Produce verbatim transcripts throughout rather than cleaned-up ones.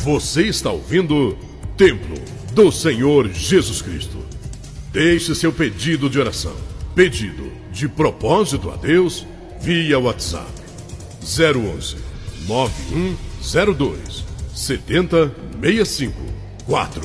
Você está ouvindo Templo do Senhor Jesus Cristo. Deixe seu pedido de oração, pedido de propósito a Deus, via WhatsApp zero onze, nove um zero dois, sete zero seis cinco quatro.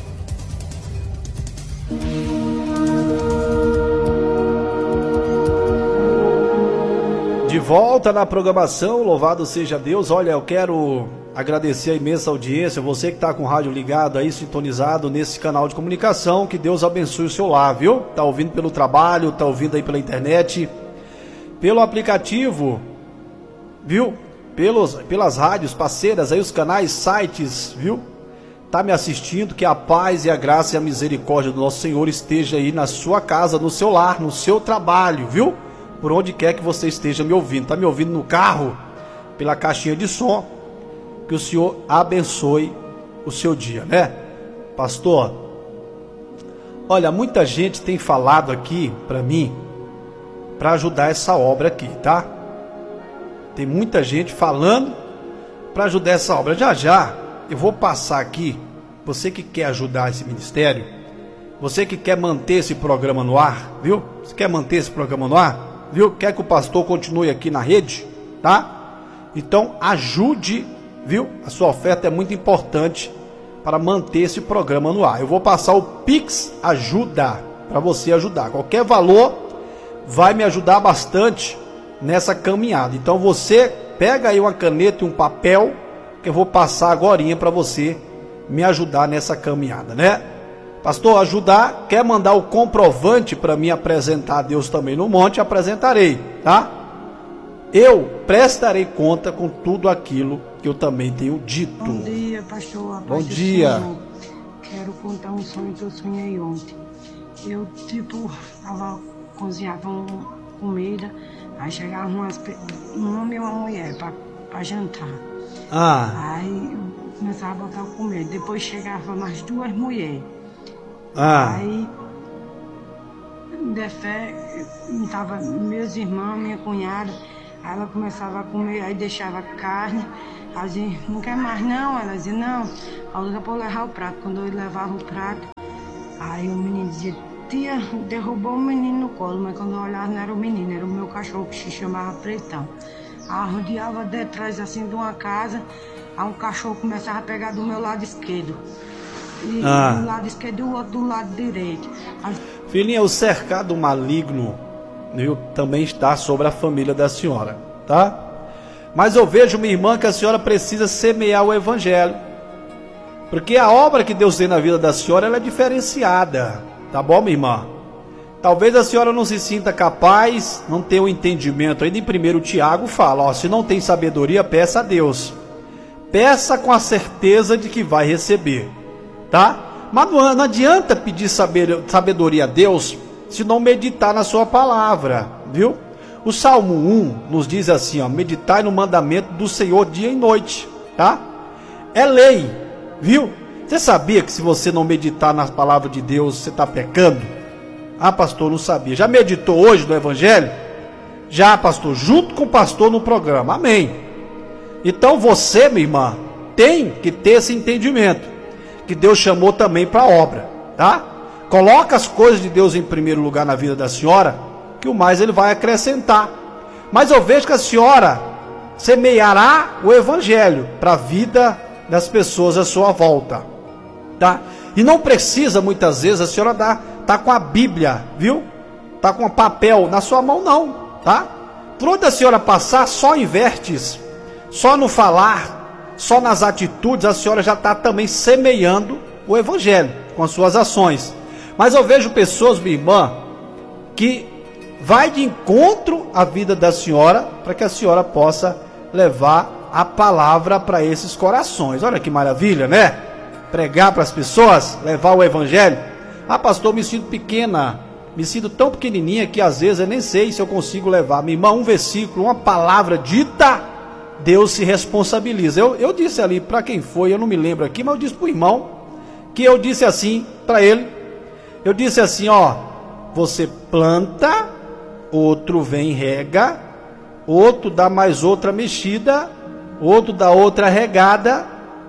De volta na programação, louvado seja Deus. Olha, eu quero agradecer a imensa audiência, você que está com o rádio ligado aí, sintonizado nesse canal de comunicação, que Deus abençoe o seu lar, viu? Tá ouvindo pelo trabalho, tá ouvindo aí pela internet, pelo aplicativo, viu? Pelos, pelas rádios parceiras aí, os canais, sites, viu? Tá me assistindo, que a paz e a graça e a misericórdia do nosso Senhor esteja aí na sua casa, no seu lar, no seu trabalho, viu? Por onde quer que você esteja me ouvindo, tá me ouvindo no carro, pela caixinha de som, que o Senhor abençoe o seu dia, né? Pastor, olha, muita gente tem falado aqui para mim, para ajudar essa obra aqui, tá? Tem muita gente falando para ajudar essa obra. Já já eu vou passar aqui, você que quer ajudar esse ministério, você que quer manter esse programa no ar, viu? Você quer manter esse programa no ar? Viu? Quer que o pastor continue aqui na rede, tá? Então ajude, viu? A sua oferta é muito importante para manter esse programa no ar. Eu vou passar o Pix Ajuda para você ajudar. Qualquer valor vai me ajudar bastante nessa caminhada. Então você pega aí uma caneta e um papel que eu vou passar agorinha para você me ajudar nessa caminhada, né? Pastor, ajudar, quer mandar o comprovante para mim apresentar a Deus também no monte, apresentarei, tá? Eu prestarei conta com tudo aquilo que eu também tenho dito. Bom dia, pastor. Bom dia. Senhor. Quero contar um sonho que eu sonhei ontem. Eu, tipo, tava, cozinhava uma comida, aí chegava umas, um homem e uma mulher para jantar. Ah. Aí eu começava a botar comida. Depois chegava mais duas mulheres. Ah. Aí, de fé, tava meus irmãos, minha cunhada, aí ela começava a comer, aí deixava carne, ela dizia, não quer mais não? Ela dizia, não, a outra para levar o prato. Quando eu levava o prato, aí o menino dizia, tia, derrubou o menino no colo, mas quando eu olhava não era o menino, era o meu cachorro que se chamava Pretão. Aí rodeava detrás assim de uma casa, aí um cachorro começava a pegar do meu lado esquerdo. E ah. do lado esquerdo e o outro do lado direito. As... Filhinha, o cercado maligno, viu, também está sobre a família da senhora, tá? Mas eu vejo, minha irmã, que a senhora precisa semear o evangelho, porque a obra que Deus tem na vida da senhora, ela é diferenciada, tá bom, minha irmã? Talvez a senhora não se sinta capaz, não tenha o um entendimento ainda. Em primeiro Tiago fala, ó, se não tem sabedoria, peça a Deus, peça com a certeza de que vai receber, tá? Mas não, não adianta pedir saber, sabedoria a Deus se não meditar na sua palavra, viu? O Salmo um nos diz assim, ó, meditai no mandamento do Senhor dia e noite, tá? É lei, viu? Você sabia que se você não meditar na palavra de Deus, você está pecando? Ah, pastor, não sabia. Já meditou hoje no evangelho? Já, pastor, junto com o pastor no programa, amém. Então você, minha irmã, tem que ter esse entendimento, que Deus chamou também para a obra, tá? Coloca as coisas de Deus em primeiro lugar na vida da senhora, que o mais Ele vai acrescentar. Mas eu vejo que a senhora semeará o evangelho para a vida das pessoas à sua volta, tá? E não precisa muitas vezes a senhora dar, tá com a Bíblia, viu? Tá com o papel na sua mão, não, tá? Por onde a senhora passar, só em vértices, só no falar, só nas atitudes, a senhora já está também semeando o evangelho com as suas ações. Mas eu vejo pessoas, minha irmã, que vai de encontro à vida da senhora, para que a senhora possa levar a palavra para esses corações. Olha que maravilha, né? Pregar para as pessoas, levar o evangelho. Ah, pastor, me sinto pequena, me sinto tão pequenininha que às vezes eu nem sei se eu consigo levar. Minha irmã, um versículo, uma palavra dita, Deus se responsabiliza. Eu, eu disse ali, para quem foi, eu não me lembro aqui, mas eu disse para o irmão, que eu disse assim para ele, eu disse assim, ó, você planta, outro vem rega, outro dá mais outra mexida, outro dá outra regada,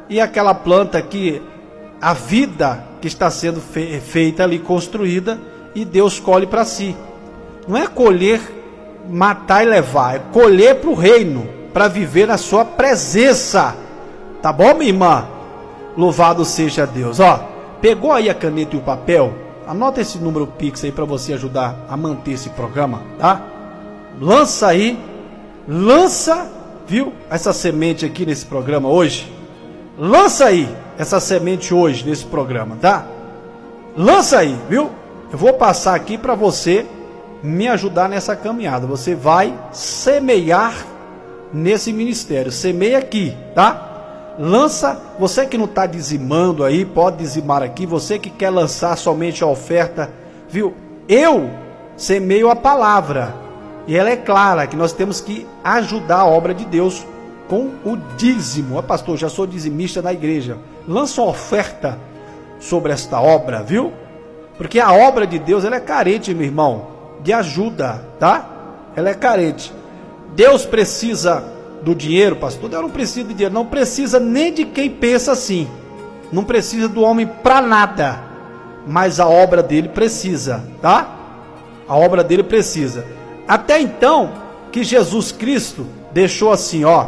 e aquela planta que a vida que está sendo fe- feita ali, construída, e Deus colhe para si. Não é colher, matar e levar, é colher para o reino, para viver na sua presença. Tá bom, minha irmã? Louvado seja Deus. Ó, pegou aí a caneta e o papel? Anota esse número Pix aí para você ajudar a manter esse programa, tá? Lança aí, lança, viu, essa semente aqui nesse programa hoje. Lança aí essa semente hoje nesse programa, tá? Lança aí, viu? Eu vou passar aqui para você me ajudar nessa caminhada. Você vai semear nesse ministério. Semeia aqui, tá? Lança, você que não está dizimando aí, pode dizimar aqui. Você que quer lançar somente a oferta, viu? Eu semeio a palavra, e ela é clara, que nós temos que ajudar a obra de Deus com o dízimo. Ó, pastor, já sou dizimista na igreja. Lança uma oferta sobre esta obra, viu? Porque a obra de Deus, ela é carente, meu irmão, de ajuda, tá? Ela é carente. Deus precisa do dinheiro, pastor? Deus não precisa de dinheiro, não precisa nem de quem pensa assim. Não precisa do homem para nada. Mas a obra dele precisa, tá? A obra dele precisa. Até então, que Jesus Cristo deixou assim, ó: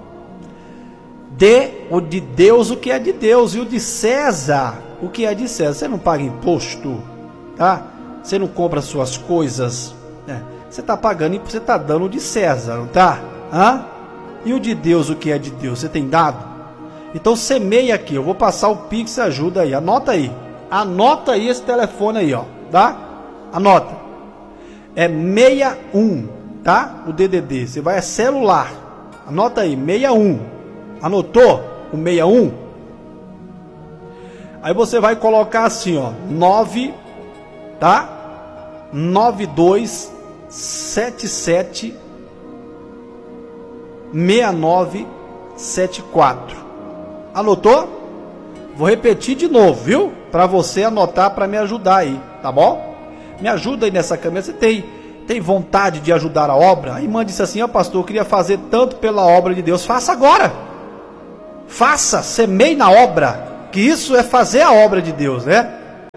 dê o de Deus o que é de Deus, e o de César o que é de César. Você não paga imposto, tá? Você não compra suas coisas, né? Você está pagando e você está dando o de César, não tá? Hã? E o de Deus o que é de Deus? Você tem dado? Então semeia aqui. Eu vou passar o Pix, ajuda aí. Anota aí. Anota aí esse telefone aí, ó, tá? Anota. É sessenta e um, tá? O D D D. Você vai, é celular. Anota aí, sessenta e um. Anotou o sessenta e um? Aí você vai colocar assim, ó, nove, tá? nove dois sete sete seis nove sete quatro. Anotou? Vou repetir de novo, viu? Para você anotar, para me ajudar aí, tá bom? Me ajuda aí nessa câmera. Você tem, tem vontade de ajudar a obra? A irmã disse assim: ó, pastor, eu queria fazer tanto pela obra de Deus. Faça agora. Faça, semeie na obra. Que isso é fazer a obra de Deus, né?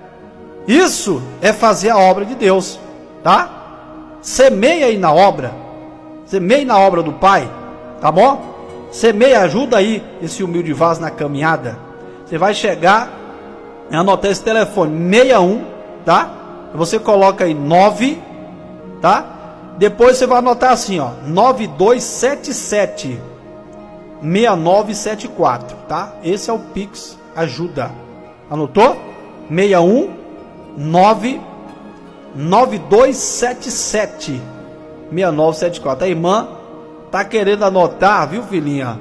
Isso é fazer a obra de Deus, tá? Semeia aí na obra. Semeie na obra do Pai, tá bom? Semeia, ajuda aí esse humilde vaso na caminhada. Você vai chegar e anotar esse telefone, sessenta e um, tá? Você coloca aí nove, tá? Depois você vai anotar assim, ó, nove dois sete sete seis nove sete quatro, tá? Esse é o Pix ajuda. Anotou? sessenta e um nove nove dois sete sete seis nove sete quatro. A irmã tá querendo anotar, viu, filhinha?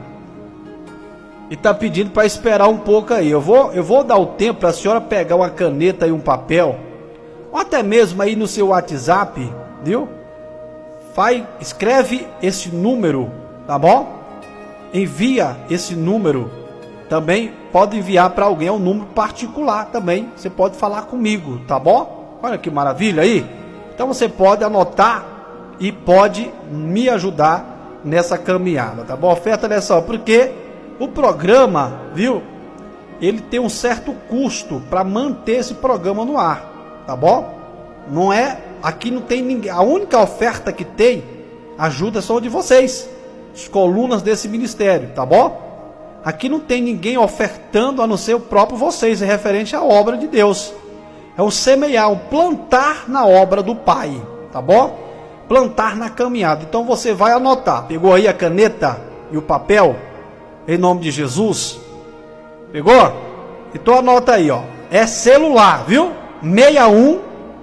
E tá pedindo para esperar um pouco aí. Eu vou, eu vou dar o tempo para a senhora pegar uma caneta e um papel, ou até mesmo aí no seu WhatsApp, viu? Vai, escreve esse número, tá bom? Envia esse número. Também pode enviar para alguém, é um número particular também. Você pode falar comigo, tá bom? Olha que maravilha aí. Então você pode anotar e pode me ajudar nessa caminhada, tá bom? Oferta nessa hora, porque o programa, viu? Ele tem um certo custo para manter esse programa no ar, tá bom? Não é, aqui não tem ninguém. A única oferta que tem ajuda são de vocês, as colunas desse ministério, tá bom? Aqui não tem ninguém ofertando a não ser o próprio vocês, é referente à obra de Deus. É um semear, um plantar na obra do Pai, tá bom? Plantar na caminhada. Então você vai anotar. Pegou aí a caneta e o papel? Em nome de Jesus? Pegou? Então anota aí, ó. É celular, viu? sessenta e um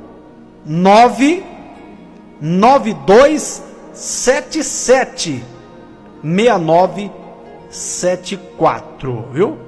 nove nove dois sete sete seis nove sete quatro, viu?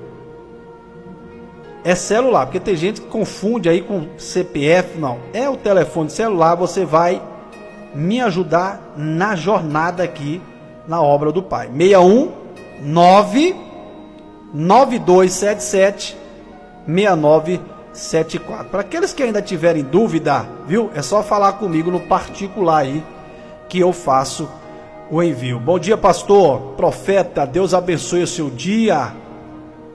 É celular, porque tem gente que confunde aí com C P F, não. É o telefone celular, você vai me ajudar na jornada aqui na obra do Pai. sessenta e um nove nove dois sete sete seis nove sete quatro. Para aqueles que ainda tiverem dúvida, viu? É só falar comigo no particular aí que eu faço o envio. Bom dia, pastor, profeta, Deus abençoe o seu dia.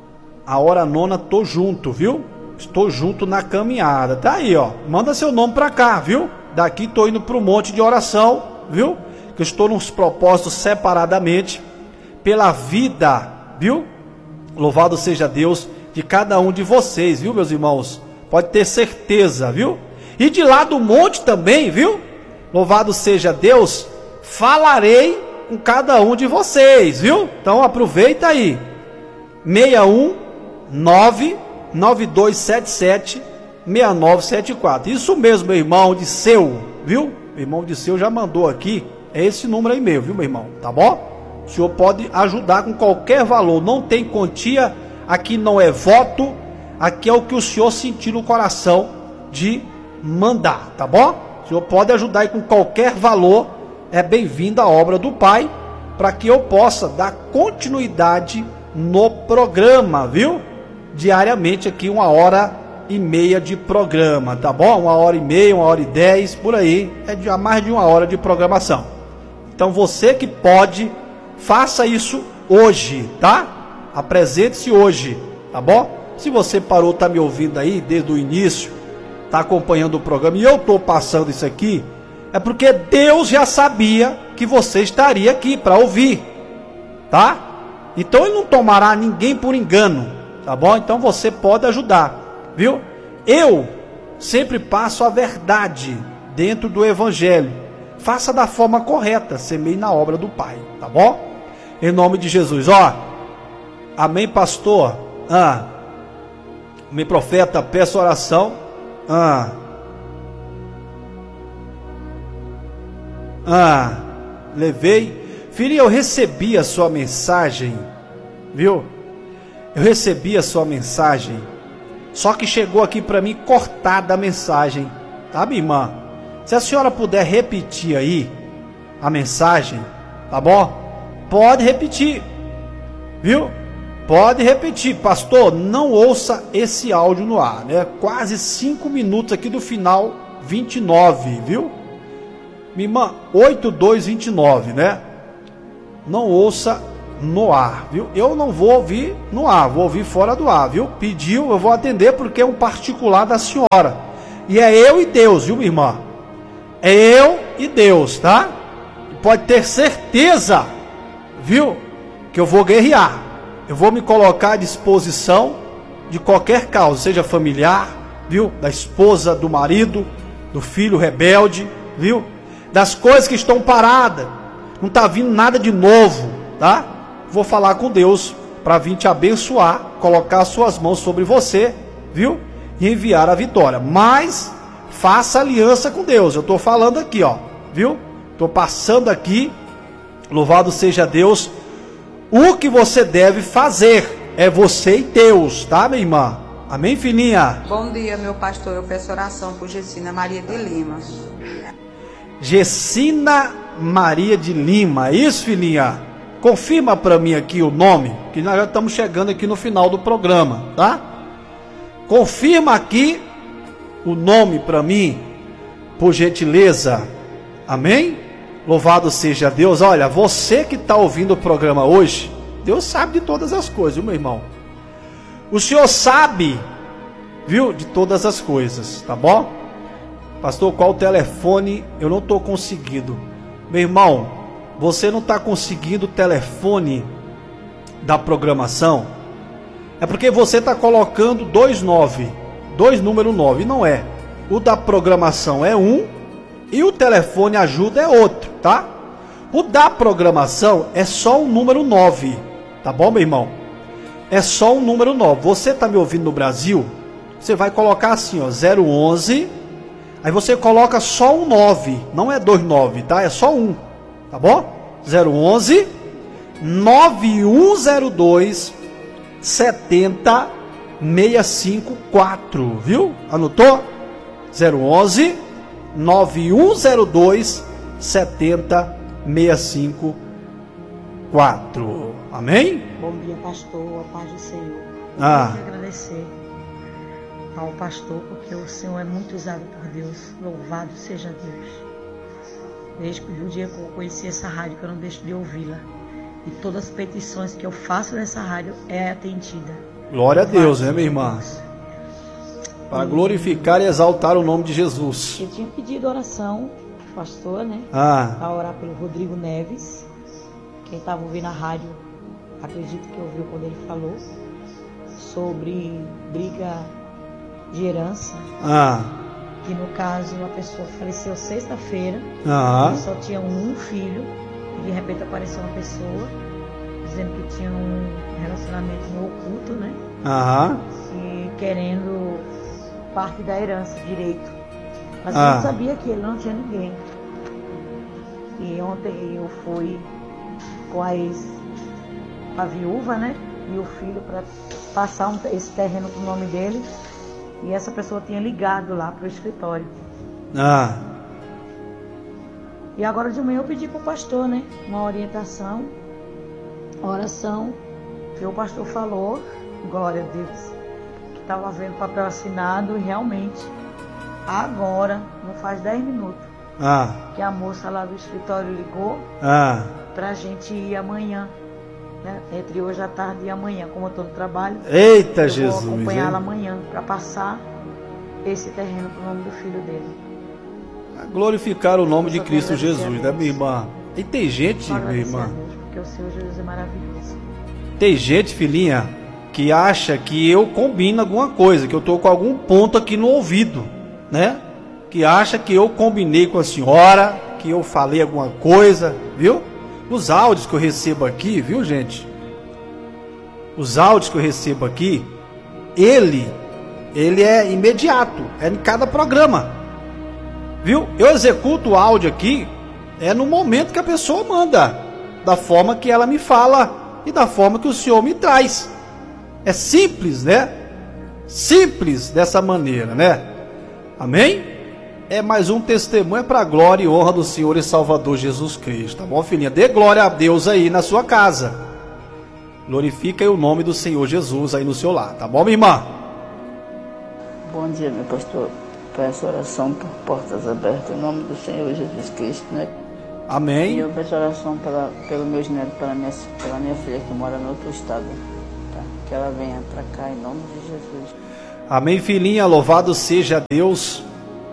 a hora nona, tô junto, viu? Estou junto na caminhada. Tá aí, ó. Manda seu nome pra cá, viu? Daqui tô indo pro monte de oração, viu? Que eu estou nos propósitos separadamente pela vida, viu? Louvado seja Deus de cada um de vocês, viu, meus irmãos? Pode ter certeza, viu? E de lá do monte também, viu? Louvado seja Deus, falarei com cada um de vocês, viu? Então aproveita aí. seis um nove nove dois sete sete seis nove sete quatro. Isso mesmo, meu irmão de seu, viu? Meu irmão de seu já mandou aqui. É esse número aí mesmo, viu, meu irmão? Tá bom? O senhor pode ajudar com qualquer valor. Não tem quantia. Aqui não é voto. Aqui é o que o senhor sentir no coração de mandar, tá bom? O senhor pode ajudar aí com qualquer valor. É bem-vindo à obra do Pai, para que eu possa dar continuidade no programa, viu? Diariamente aqui uma hora e meia de programa, tá bom? Uma hora e meia, uma hora e dez, por aí. É de mais de uma hora de programação. Então você que pode, faça isso hoje, tá? Apresente-se hoje, tá bom? Se você parou, tá me ouvindo aí desde o início, tá acompanhando o programa e eu tô passando isso aqui, é porque Deus já sabia que você estaria aqui para ouvir, tá? Então ele não tomará ninguém por engano, tá bom? Então você pode ajudar, viu? Eu sempre passo a verdade dentro do Evangelho. Faça da forma correta, semeie na obra do Pai, tá bom? Em nome de Jesus, ó. Amém, pastor? Ah. Amém, profeta, peço oração. Ah. Ah. Levei. Filho, eu recebi a sua mensagem, viu? Eu recebi a sua mensagem. Só que chegou aqui para mim cortada a mensagem, tá, minha irmã? Se a senhora puder repetir aí a mensagem, tá bom? Pode repetir, viu? Pode repetir, pastor, não ouça esse áudio no ar, né? Quase cinco minutos aqui do final, vinte e nove, viu? Minha irmã, oito dois vinte e nove, né? Não ouça no ar, viu? Eu não vou ouvir no ar, vou ouvir fora do ar, viu? Pediu, eu vou atender porque é um particular da senhora. E é eu e Deus, viu, minha irmã? É eu e Deus, tá? Pode ter certeza, viu? Que eu vou guerrear. Eu vou me colocar à disposição de qualquer causa, seja familiar, viu? Da esposa, do marido, do filho rebelde, viu? Das coisas que estão paradas. Não está vindo nada de novo, tá? Vou falar com Deus para vir te abençoar, colocar as suas mãos sobre você, viu? E enviar a vitória. Mas faça aliança com Deus. Eu estou falando aqui, ó, viu? Estou passando aqui. Louvado seja Deus. O que você deve fazer é você e Deus, tá, minha irmã? Amém, filhinha? Bom dia, meu pastor. Eu peço oração por Gessina Maria de Lima. Gessina Maria de Lima, isso, filhinha? Confirma para mim aqui o nome, que nós já estamos chegando aqui no final do programa, tá? Confirma aqui o nome para mim, por gentileza. Amém? Louvado seja Deus. Olha, você que está ouvindo o programa hoje, Deus sabe de todas as coisas, viu, meu irmão? O Senhor sabe, viu, de todas as coisas, tá bom? Pastor, qual o telefone? Eu não estou conseguindo. Meu irmão, você não está conseguindo o telefone da programação? É porque você está colocando dois nove, dois número nove, não é. O da programação é um e o telefone ajuda é outro, tá? O da programação é só o número nove, tá bom, meu irmão? É só o número nove. Você está me ouvindo no Brasil? Você vai colocar assim, ó, zero onze, aí você coloca só um nove, não é dois nove, tá? É só um, tá bom? zero onze, nove um zero dois, sete zero seis cinco quatro, viu? Anotou? zero onze, nove um zero dois, sete zero seis cinco quatro. Amém? Bom dia, pastor, a paz do Senhor. Ah. Eu quero agradecer ao pastor, porque o Senhor é muito usado por Deus. Louvado seja Deus. Desde o dia que eu conheci essa rádio, que eu não deixo de ouvi-la. E todas as petições que eu faço nessa rádio é atendida. Glória a Deus, né, minha irmã? Para glorificar e exaltar o nome de Jesus. Eu tinha pedido oração, pastor, né? Ah. Para orar pelo Rodrigo Neves. Quem estava ouvindo a rádio, acredito que ouviu quando ele falou sobre briga de herança. Ah. Que no caso a pessoa faleceu sexta-feira. Ah. Ele só tinha um filho. E de repente apareceu uma pessoa dizendo que tinha um relacionamento no oculto, né? Ah. E querendo parte da herança, direito. Mas Ah. eu não sabia que ele não tinha ninguém. E ontem eu fui com a ex, a viúva, né? E o filho para passar um, esse terreno pro nome dele. E essa pessoa tinha ligado lá pro escritório. Ah. E agora de manhã eu pedi pro pastor, né? Uma orientação, oração. E o pastor falou, glória a Deus, que estava vendo papel assinado e realmente, agora, não faz dez minutos, Ah. que a moça lá do escritório ligou Ah. pra gente ir amanhã, né? Entre hoje à tarde e amanhã, como eu tô no trabalho. Eita, eu Jesus. vou acompanhá-la hein? amanhã para passar esse terreno pro nome do filho dele. Glorificar o nome de Eu só Cristo quero agradecer Jesus, a né, Deus. minha irmã? E tem gente, Só minha agradecer a irmã, Deus, porque o Senhor Jesus é maravilhoso. tem gente, filhinha, que acha que eu combino alguma coisa, que eu tô com algum ponto aqui no ouvido, né? Que acha que eu combinei com a senhora, que eu falei alguma coisa, viu? Os áudios que eu recebo aqui, viu, gente? Os áudios que eu recebo aqui, ele, ele é imediato, é em cada programa, viu? Eu executo o áudio aqui, é no momento que a pessoa manda, da forma que ela me fala e da forma que o Senhor me traz. É simples, né? Simples dessa maneira, né? Amém? É mais um testemunho para a glória e honra do Senhor e Salvador Jesus Cristo, tá bom, filhinha? Dê glória a Deus aí na sua casa. Glorifica aí o nome do Senhor Jesus aí no seu lar, tá bom, minha irmã? Bom dia, meu pastor. Peço oração por portas abertas em nome do Senhor Jesus Cristo, né? Amém. E eu peço oração pela, pelo meu neto, pela minha, pela minha filha que mora no outro estado, tá? Que ela venha para cá em nome de Jesus. Amém, filhinha. Louvado seja Deus.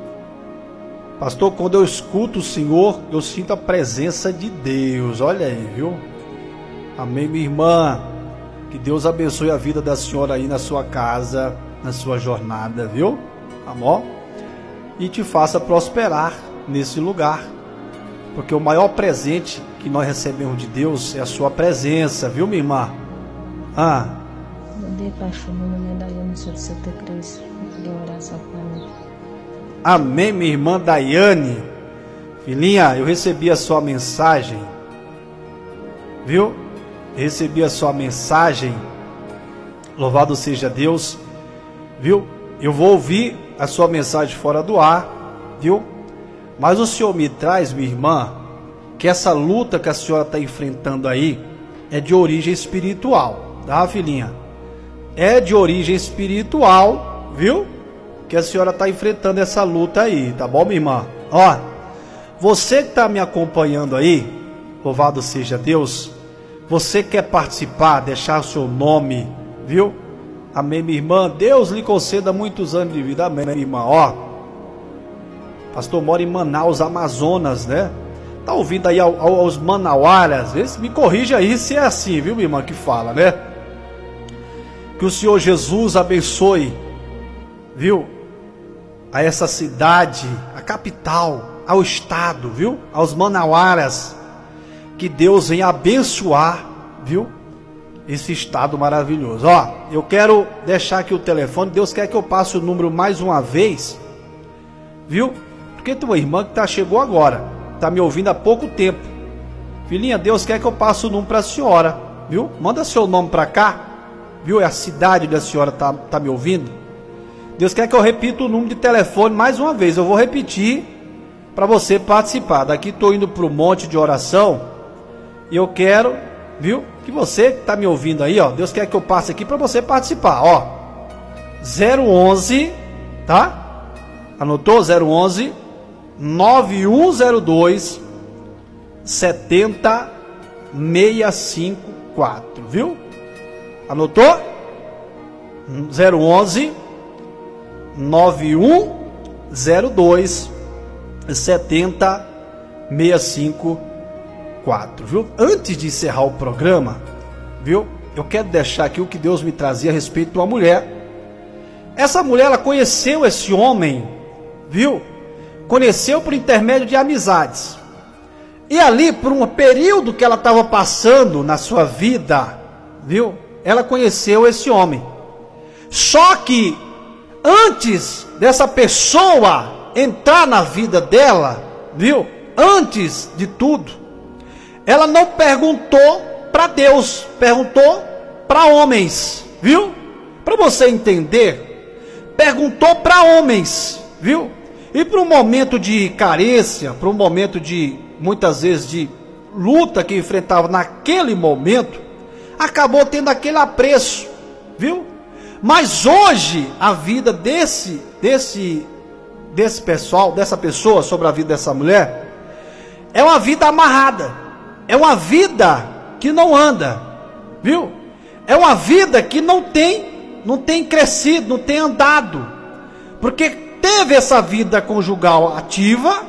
Pastor, quando eu escuto o Senhor, eu sinto a presença de Deus. Olha aí, viu? Amém, minha irmã. Que Deus abençoe a vida da senhora aí na sua casa, na sua jornada, viu? Amor? E te faça prosperar nesse lugar. Porque o maior presente que nós recebemos de Deus é a sua presença, viu, minha irmã? Ah. Bom dia, pastor. Meu nome é Daiane, sou de Santa Cruz. De oração para mim. Amém, minha irmã Daiane. Filhinha, eu recebi a sua mensagem. Viu? Recebi a sua mensagem. Louvado seja Deus. Viu? Eu vou ouvir a sua mensagem fora do ar. Viu? Mas o Senhor me traz, minha irmã, que essa luta que a senhora está enfrentando aí é de origem espiritual, tá, filhinha? É de origem espiritual, viu? Que a senhora está enfrentando essa luta aí, tá bom, minha irmã? Ó, você que está me acompanhando aí, louvado seja Deus, você quer participar, deixar o seu nome, viu? Amém, minha irmã? Deus lhe conceda muitos anos de vida, amém, minha irmã? Ó, pastor mora em Manaus, Amazonas, né? Tá ouvindo aí aos manauaras? Às me corrija aí se é assim, viu, minha irmã, que fala, né? Que o Senhor Jesus abençoe, viu? A essa cidade, a capital, ao estado, viu? Aos manauaras. Que Deus venha abençoar, viu? Esse estado maravilhoso. Ó, eu quero deixar aqui o telefone. Deus quer que eu passe o número mais uma vez, viu? Porque tua irmã que tá, chegou agora, tá me ouvindo há pouco tempo. Filhinha, Deus quer que eu passe o número para a senhora, viu? Manda seu nome para cá, viu? É a cidade onde a senhora tá, tá me ouvindo. Deus quer que eu repita o número de telefone mais uma vez. Eu vou repetir para você participar. Daqui estou indo para o monte de oração e eu quero, viu? Que você que tá me ouvindo aí, ó, Deus quer que eu passe aqui para você participar, ó. zero onze, tá? Anotou? zero onze nove um zero dois sete zero seis cinco quatro, viu? Anotou? zero onze, nove um zero dois, sete zero seis cinco quatro, viu? Antes de encerrar o programa, viu? Eu quero deixar aqui o que Deus me trazia a respeito de uma mulher. Essa mulher, ela conheceu esse homem, viu? Conheceu por intermédio de amizades. E ali, por um período que ela estava passando na sua vida, viu? Ela conheceu esse homem. Só que, antes dessa pessoa entrar na vida dela, viu? Antes de tudo, ela não perguntou para Deus, perguntou para homens, viu? Para você entender, perguntou para homens, viu? E para um momento de carência, para um momento de, muitas vezes, de luta que enfrentava naquele momento, acabou tendo aquele apreço, viu? Mas hoje, a vida desse, desse, desse pessoal, dessa pessoa, sobre a vida dessa mulher, é uma vida amarrada, é uma vida que não anda, viu? É uma vida que não tem, não tem crescido, não tem andado, porque teve essa vida conjugal ativa,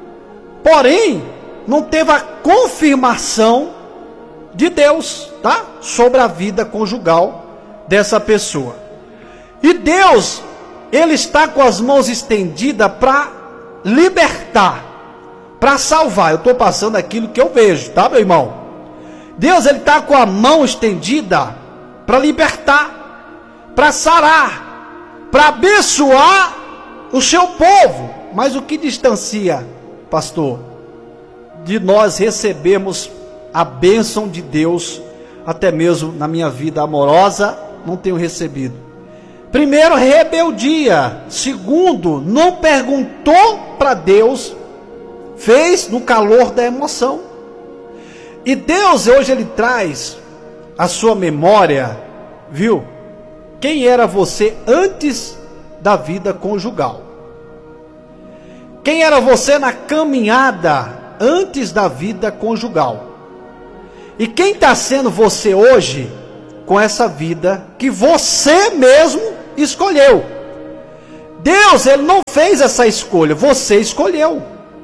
porém, não teve a confirmação de Deus, tá? Sobre a vida conjugal dessa pessoa. E Deus, Ele está com as mãos estendidas para libertar, para salvar. Eu estou passando aquilo que eu vejo, tá, meu irmão? Deus, Ele está com a mão estendida para libertar, para sarar, para abençoar o seu povo. Mas o que distancia, pastor, de nós recebermos a bênção de Deus, até mesmo na minha vida amorosa, não tenho recebido? Primeiro, rebeldia. Segundo, não perguntou para Deus, fez no calor da emoção. E Deus hoje Ele traz a sua memória, viu? Quem era você antes da vida conjugal? Quem era você na caminhada antes da vida conjugal? E quem está sendo você hoje com essa vida que você mesmo escolheu? Deus, Ele não fez essa escolha, você escolheu.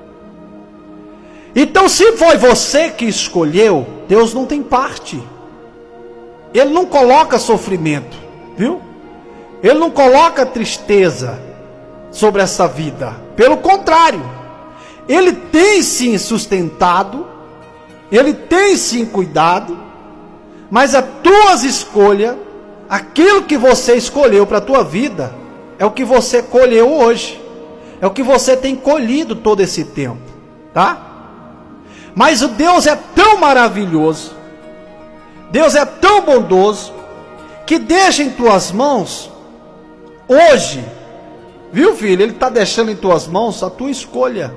Então, se foi você que escolheu, Deus não tem parte. Ele não coloca sofrimento, viu? Ele não coloca tristeza sobre essa vida. Pelo contrário, Ele tem sim sustentado, Ele tem sim cuidado, mas as tuas escolhas, aquilo que você escolheu para a tua vida, é o que você colheu hoje, é o que você tem colhido todo esse tempo, tá? Mas o Deus é tão maravilhoso, Deus é tão bondoso, que deixa em tuas mãos, hoje, viu, filho? Ele está deixando em tuas mãos a tua escolha.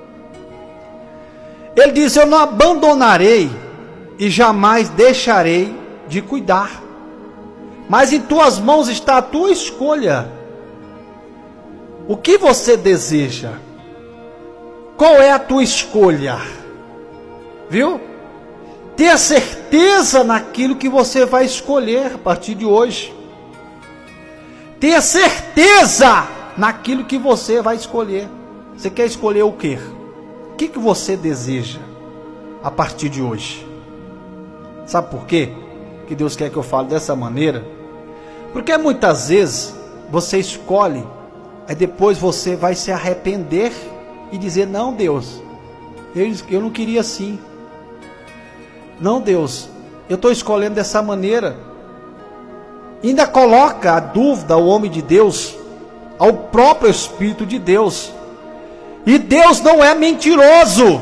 Ele diz: eu não abandonarei e jamais deixarei de cuidar. Mas em tuas mãos está a tua escolha. O que você deseja? Qual é a tua escolha? Viu? Tenha certeza naquilo que você vai escolher a partir de hoje. Tenha certeza naquilo que você vai escolher. Você quer escolher o quê? O que, que você deseja a partir de hoje? Sabe por quê que Deus quer que eu fale dessa maneira? Porque muitas vezes você escolhe, aí depois você vai se arrepender e dizer: não, Deus, eu, eu não queria assim. Não, Deus, eu estou escolhendo dessa maneira. Ainda coloca a dúvida ao homem de Deus, ao próprio Espírito de Deus. E Deus não é mentiroso.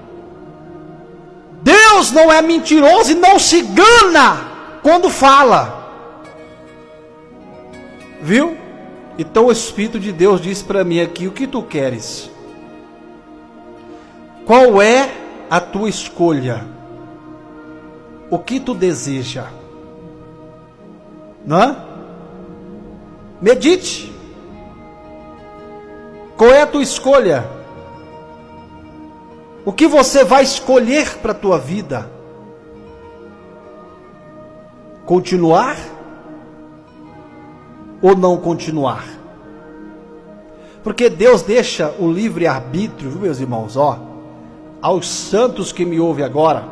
Deus não é mentiroso e não se engana quando fala. Viu? Então o Espírito de Deus diz para mim aqui: o que tu queres? Qual é a tua escolha? O que tu deseja? Não é? Medite. Qual é a tua escolha? O que você vai escolher para a tua vida? Continuar? ou não continuar. Porque Deus deixa o livre-arbítrio, viu, meus irmãos, ó, aos santos que me ouvem agora,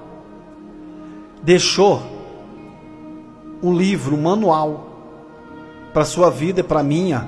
deixou um livro, um manual, para a sua vida e para a minha.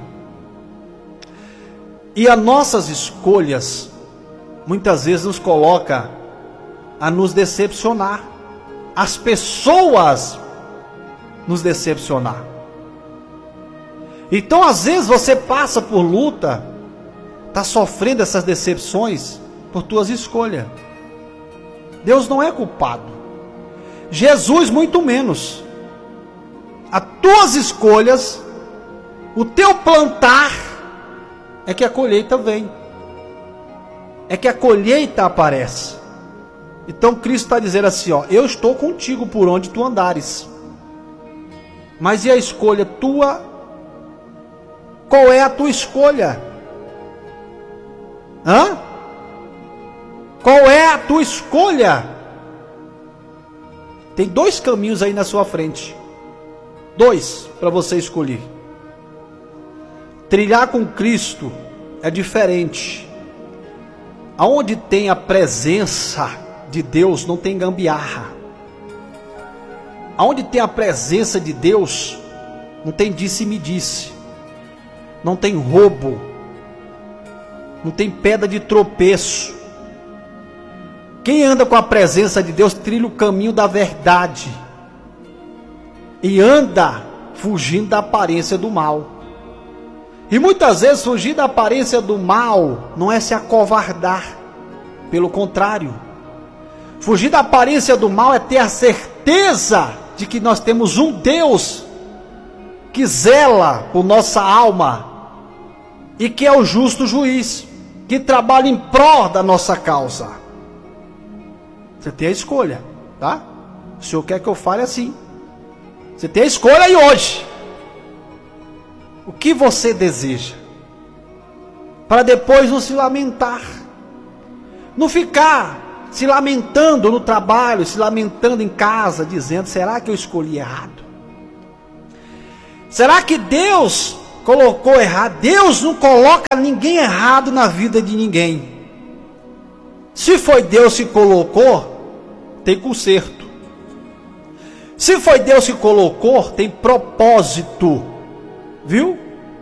E as nossas escolhas, muitas vezes nos coloca a nos decepcionar. As pessoas nos decepcionar. Então, às vezes, você passa por luta, está sofrendo essas decepções por tuas escolhas. Deus não é culpado. Jesus, muito menos. As tuas escolhas, o teu plantar, é que a colheita vem. É que a colheita aparece. Então, Cristo está dizendo assim, ó, eu estou contigo por onde tu andares. Mas e a escolha tua? Qual é a tua escolha? Hã? Qual é a tua escolha? Tem dois caminhos aí na sua frente. Dois para você escolher. Trilhar com Cristo é diferente. Aonde tem a presença de Deus, não tem gambiarra. Aonde tem a presença de Deus, não tem disse-me-disse. Não tem roubo. Não tem pedra de tropeço. Quem anda com a presença de Deus trilha o caminho da verdade. E anda fugindo da aparência do mal. E muitas vezes fugir da aparência do mal não é se acovardar. Pelo contrário. Fugir da aparência do mal é ter a certeza de que nós temos um Deus que zela por nossa alma e que é o justo juiz, que trabalha em prol da nossa causa. Você tem a escolha, tá? O Senhor quer que eu fale assim. Você tem a escolha aí hoje. O que você deseja? Para depois não se lamentar. Não ficar se lamentando no trabalho, se lamentando em casa, dizendo, será que eu escolhi errado? Será que Deus colocou errado? Deus não coloca ninguém errado na vida de ninguém. Se foi Deus que colocou, tem conserto. Se foi Deus que colocou, tem propósito. Viu?